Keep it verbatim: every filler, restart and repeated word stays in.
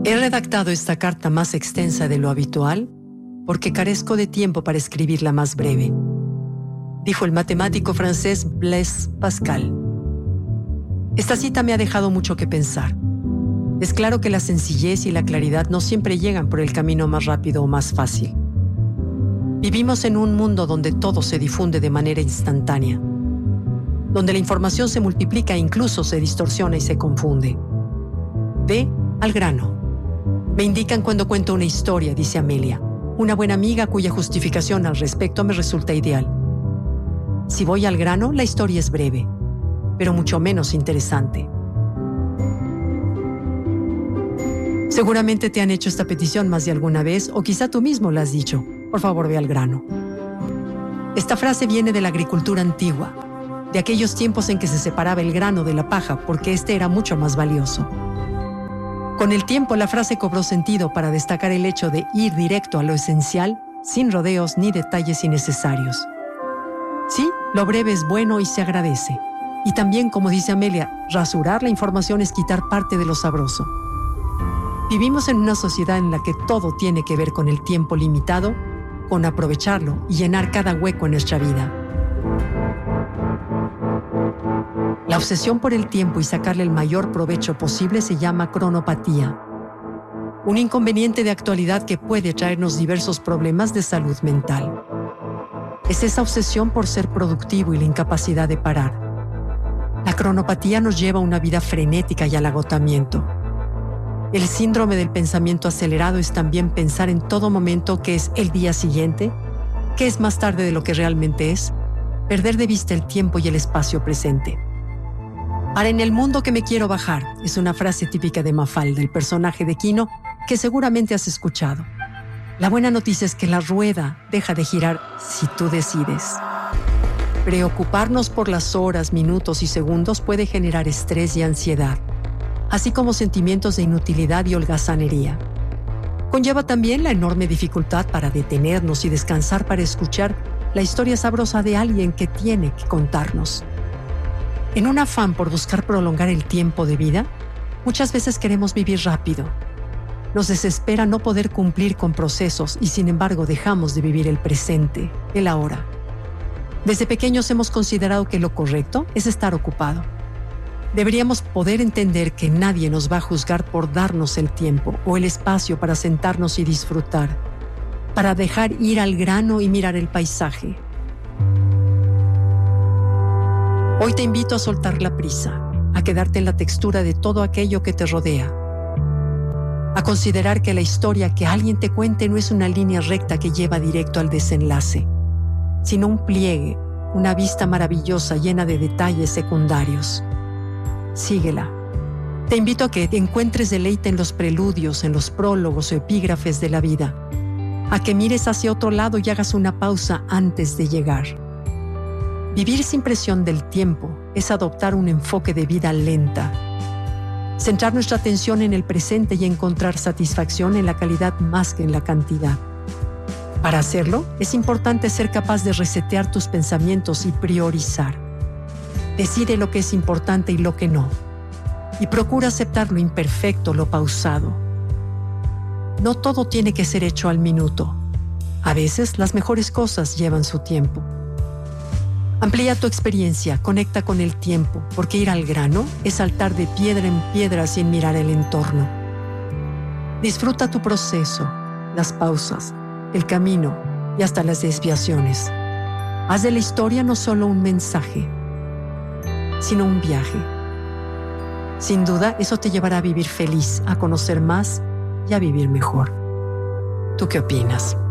He redactado esta carta más extensa de lo habitual porque carezco de tiempo para escribirla más breve, dijo el matemático francés Blaise Pascal. Esta cita me ha dejado mucho que pensar. Es claro que la sencillez y la claridad no siempre llegan por el camino más rápido o más fácil. Vivimos en un mundo donde todo se difunde de manera instantánea, donde la información se multiplica e incluso se distorsiona y se confunde. Ve al grano. Me indican cuando cuento una historia, dice Amelia, una buena amiga cuya justificación al respecto me resulta ideal. Si voy al grano, la historia es breve, pero mucho menos interesante. Seguramente te han hecho esta petición más de alguna vez, o quizá tú mismo la has dicho. Por favor, ve al grano. Esta frase viene de la agricultura antigua, de aquellos tiempos en que se separaba el grano de la paja porque este era mucho más valioso. Con el tiempo, la frase cobró sentido para destacar el hecho de ir directo a lo esencial, sin rodeos ni detalles innecesarios. Sí, lo breve es bueno y se agradece. Y también, como dice Amelia, rasurar la información es quitar parte de lo sabroso. Vivimos en una sociedad en la que todo tiene que ver con el tiempo limitado, con aprovecharlo y llenar cada hueco en nuestra vida. La obsesión por el tiempo y sacarle el mayor provecho posible se llama cronopatía, un inconveniente de actualidad que puede traernos diversos problemas de salud mental. Es esa obsesión por ser productivo y la incapacidad de parar. La cronopatía nos lleva a una vida frenética y al agotamiento. El síndrome del pensamiento acelerado es también pensar en todo momento que es el día siguiente, que es más tarde de lo que realmente es, perder de vista el tiempo y el espacio presente. Ahora, en el mundo que me quiero bajar, es una frase típica de Mafalda, el personaje de Quino, que seguramente has escuchado. La buena noticia es que la rueda deja de girar si tú decides. Preocuparnos por las horas, minutos y segundos puede generar estrés y ansiedad, así como sentimientos de inutilidad y holgazanería. Conlleva también la enorme dificultad para detenernos y descansar para escuchar la historia sabrosa de alguien que tiene que contarnos. En un afán por buscar prolongar el tiempo de vida, muchas veces queremos vivir rápido. Nos desespera no poder cumplir con procesos y, sin embargo, dejamos de vivir el presente, el ahora. Desde pequeños hemos considerado que lo correcto es estar ocupado. Deberíamos poder entender que nadie nos va a juzgar por darnos el tiempo o el espacio para sentarnos y disfrutar, para dejar ir al grano y mirar el paisaje. Hoy te invito a soltar la prisa, a quedarte en la textura de todo aquello que te rodea, a considerar que la historia que alguien te cuente no es una línea recta que lleva directo al desenlace, sino un pliegue, una vista maravillosa llena de detalles secundarios. Síguela. Te invito a que encuentres deleite en los preludios, en los prólogos o epígrafes de la vida, a que mires hacia otro lado y hagas una pausa antes de llegar. Vivir sin presión del tiempo es adoptar un enfoque de vida lenta, centrar nuestra atención en el presente y encontrar satisfacción en la calidad más que en la cantidad. Para hacerlo, es importante ser capaz de resetear tus pensamientos y priorizar. Decide lo que es importante y lo que no. Y procura aceptar lo imperfecto, lo pausado. No todo tiene que ser hecho al minuto. A veces, las mejores cosas llevan su tiempo. Amplía tu experiencia, conecta con el tiempo, porque ir al grano es saltar de piedra en piedra sin mirar el entorno. Disfruta tu proceso, las pausas, el camino y hasta las desviaciones. Haz de la historia no solo un mensaje, sino un viaje. Sin duda, eso te llevará a vivir feliz, a conocer más y a vivir mejor. ¿Tú qué opinas?